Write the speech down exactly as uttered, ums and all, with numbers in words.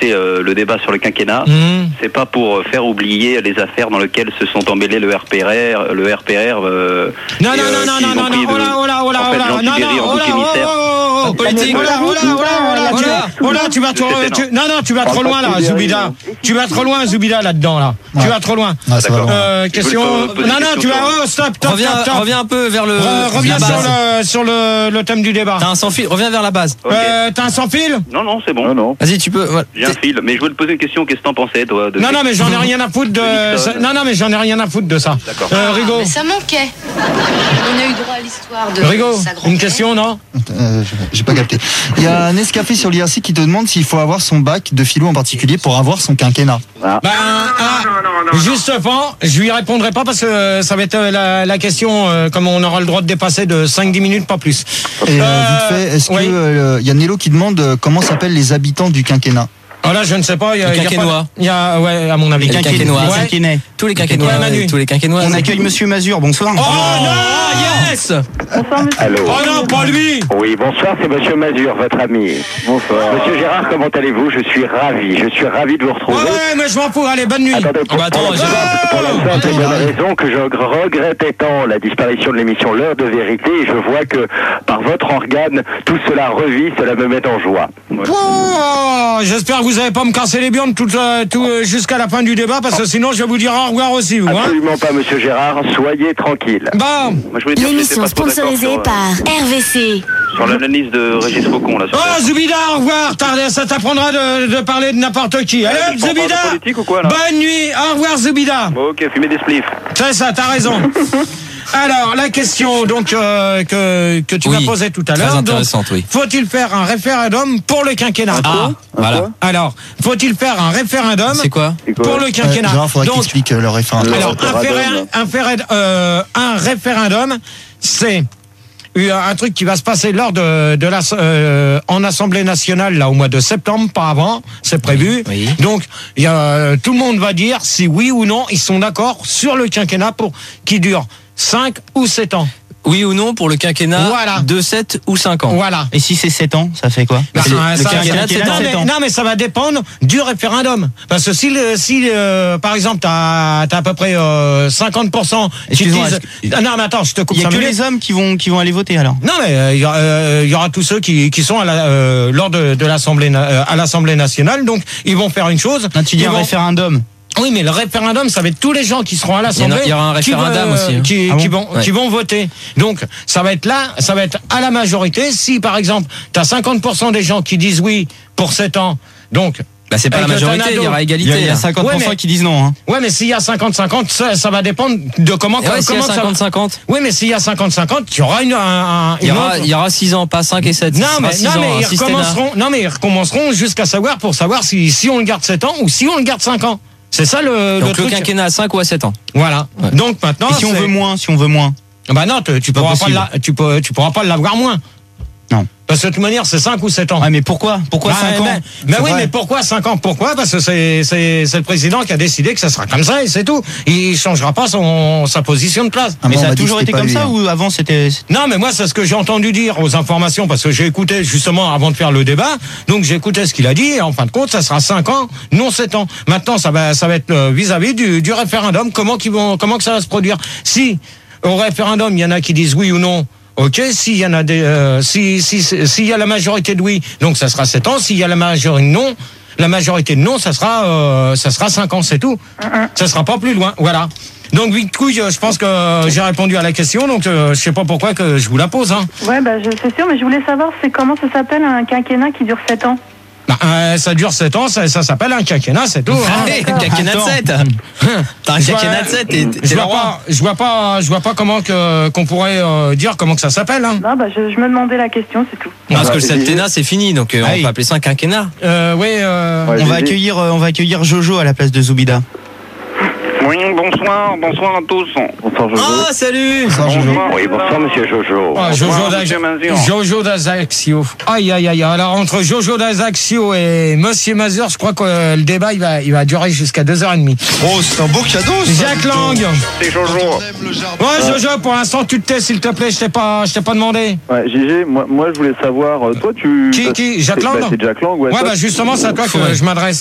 euh, le débat sur le quinquennat, mmh. c'est pas pour faire oublier les affaires dans lesquelles se sont emmêlés le R P R, le R P R. Euh, non, et, non, euh, non, non, non, non, non, oh là, oh là, oh là, oh là, non, non, oh là, oh là, oh là, politique, oh là, oh là, oh là, oh là, oh là, tu vas trop, non, non, tu vas trop loin là, Zoubida, tu vas trop loin, Zoubida là-dedans là, tu vas trop loin. Euh, question, non, non, tu vas, oh, stop, stop, stop, reviens un peu vers le, reviens sur le, sur le, le thème du débat. T'as un sans fil, reviens vers la base. Euh, t'as un sans fil? Non, non, c'est bon. Non, non. Vas-y, tu peux. J'ai un fil, mais je voulais te poser une question. Qu'est-ce que t'en pensais, toi? Non, non, mais j'en ai rien à foutre de. Non, non, mais j'en ai rien à foutre de ça. D'accord. Euh, Rigaud. Mais ça manquait. On a eu droit à l'histoire de. Rigaud, une question, non? euh, J'ai pas capté. Il y a un Nescafé sur l'I R C qui te demande s'il faut avoir son bac de philo en particulier pour avoir son quinquennat. Ah. Ben, ah, justement, je lui répondrai pas parce que ça va être la, la question, euh, comme on aura le droit de dépasser de cinq à dix minutes, pas plus. Et euh, euh, vite fait, est-ce oui. que euh, y a Nello qui demande euh, comment s'appellent les habitants du quinquennat? Ah là, je ne sais pas. Il y a, les quinquennois. Il y a, ouais, à mon avis. Les quinquennois. Ouais. Quinquennais. Tous les quinquennois. Ouais, tous les quinquennois. On accueille Monsieur Mazur. Bonsoir. Oh, oh non, yes. Bonsoir, monsieur. Allô. Oh non, pas lui. Oui, bonsoir, c'est Monsieur Mazur, votre ami. Bonsoir. Monsieur Gérard, comment allez-vous? Je suis ravi. Je suis ravi de vous retrouver. Ouais, ouais, mais je m'en fous. Allez, bonne nuit. Attendez, pour, oh, bah, attends, pour, la, pour la simple et bonne raison que je regrettais tant la disparition de l'émission L'heure de vérité, et je vois que par votre organe, tout cela revit, cela me met en joie. Ouais. Oh, j'espère que vous n'allez pas me casser les burnes tout, euh, tout euh, jusqu'à la fin du débat, parce que sinon je vais vous dire au revoir aussi, vous. Absolument hein pas, Monsieur Gérard. Soyez tranquille. Bon. L'émission sponsorisée par R V C. Sur l'analyse de Régis Faucon, là. Oh, Zoubida, au revoir. Ça t'apprendra de, de parler de n'importe qui. Allez, ah, Zoubida. Ou quoi, là bonne nuit. Au revoir, Zoubida. Bon, ok, fumez des spliffs. C'est ça, t'as raison. Alors, la question donc euh, que, que tu oui, m'as posée tout à l'heure. Très intéressante, donc, oui. Faut-il faire un référendum pour le quinquennat? Ah, voilà. Alors, faut-il faire un référendum C'est quoi, quoi pour le quinquennat? euh, Genre, faudrait donc, qu'il explique le référendum. Alors, un, référendum, un, référendum, euh, un référendum, c'est un truc qui va se passer lors de, de la, euh, en Assemblée nationale là au mois de septembre, pas avant, c'est prévu. Oui, oui. Donc, il y a, tout le monde va dire si oui ou non ils sont d'accord sur le quinquennat pour qui dure cinq ou sept ans. Oui ou non pour le quinquennat voilà. de sept ou cinq ans. Voilà. Et si c'est sept ans, ça fait quoi? Bah, le, ça, le quinquennat de sept ans. Non mais, non mais ça va dépendre du référendum. Parce que si, le, si euh, par exemple, t'as as à peu près euh, cinquante pour cent qui disent... Que... Ah, non mais attends, je te coupe. Il y a que minutes. les hommes qui vont, qui vont aller voter alors? Non mais il euh, y, euh, y aura tous ceux qui, qui sont à la, euh, lors de, de l'Assemblée euh, à l'Assemblée nationale. Donc ils vont faire une chose. Non, tu dis un vont... référendum. Oui, mais le référendum, ça va être tous les gens qui seront à l'Assemblée. Il y aura un référendum qui, aussi. Hein. Qui, ah bon qui, vont, ouais. qui vont voter. Donc, ça va être là, ça va être à la majorité. Si, par exemple, tu as cinquante pour cent des gens qui disent oui pour sept ans, donc... Bah, c'est pas la majorité, il y aura égalité. Il y a cinquante pour cent ouais, mais, qui disent non. Hein. Ouais, mais s'il y a cinquante cinquante, ça, ça va dépendre de comment... Ouais, comment s'il y a cinquante cinquante. Oui, mais s'il y a cinquante cinquante, il y aura une... Un, un, il, y aura, il y aura six ans, pas cinq et sept. Non, mais, non, ans, mais ils recommenceront, non, mais ils recommenceront jusqu'à savoir pour savoir si, si on le garde sept ans ou si on le garde cinq ans. C'est ça le, donc le truc. Le quinquennat à cinq ou à sept ans. Voilà. Ouais. Donc maintenant. Et si on veut moins, si on veut moins. Bah non, tu, tu pourras pas la, tu peux, tu pourras pas l'avoir moins. Non. Parce que de toute manière, c'est cinq ou sept ans. Ah, mais pourquoi? Pourquoi bah, cinq ans? Mais, mais oui, vrai. mais pourquoi cinq ans? Pourquoi? Parce que c'est, c'est, c'est le président qui a décidé que ça sera comme ça et c'est tout. Il changera pas son, sa position de place. Ah, mais ça a toujours été comme ça ou avant c'était... Non, mais moi, c'est ce que j'ai entendu dire aux informations parce que j'ai écouté justement avant de faire le débat. Donc, j'ai écouté ce qu'il a dit et en fin de compte, ça sera cinq ans, non sept ans. Maintenant, ça va, ça va être vis-à-vis du, du référendum. Comment qu'ils vont, comment que ça va se produire? Si, au référendum, il y en a qui disent oui ou non. Ok, s'il y en a des, euh, si, si, s'il y a la majorité de oui, donc ça sera sept ans. S'il y a la majorité de non, la majorité de non, ça sera, euh, ça sera cinq ans, c'est tout. Uh-uh. Ça sera pas plus loin, voilà. Donc, oui, je pense que j'ai répondu à la question, donc euh, je sais pas pourquoi que je vous la pose. Hein. Ouais, bah, je, c'est sûr, mais je voulais savoir c'est comment ça s'appelle un quinquennat qui dure sept ans. Bah, euh, ça dure sept ans, ça, ça s'appelle un quinquennat, c'est tout. Ah, hein. Un quinquennat de sept. T'as un quinquennat de sept. Je vois pas, je vois pas, je vois pas comment que qu'on pourrait euh, dire comment que ça s'appelle. Hein. Non, bah je, je me demandais la question, c'est tout. Non, parce que le septennat c'est fini, donc euh, ah, on oui. peut appeler ça un quinquennat. Euh, oui. Euh... Ouais, on va accueillir, euh, on va accueillir Jojo à la place de Zoubida. Oui, bonsoir. bonsoir, bonsoir à tous. Bonsoir Jojo. Ah, salut. Bonsoir, Jojo. Oui, bonsoir monsieur Jojo. Ah, Jojo Bonsoir, d'Az- monsieur Mazur. Jojo d'Ajaccio. Aïe, aïe, aïe. Alors, entre Jojo d'Ajaccio et Monsieur Mazur, je crois que euh, le débat, il va, il va durer jusqu'à deux heures trente. Oh, c'est un beau cadeau, ça. Jacques dis donc. Lang. C'est Jojo. On aime le jardin. Ouais, Jojo, pour l'instant, tu te tais, s'il te plaît. Je t'ai pas, je t'ai pas demandé. Ouais, Gégé, moi, moi je voulais savoir, euh, toi tu... Qui, qui Jacques c'est- Lang bah, C'est Jacques Lang, ouais. Ouais, Toi, bah, tu- justement, c'est à toi que Ouais. je m'adresse.